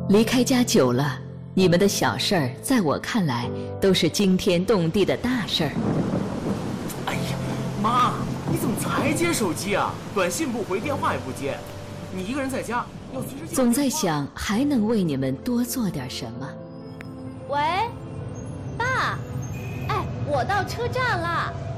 离开家久了，你们的小事儿在我看来都是惊天动地的大事儿。 哎呀，妈，你怎么才接手机啊？短信不回，电话也不接，你一个人在家要随时。 总在想还能为你们多做点什么。 喂，爸，哎，我到车站了，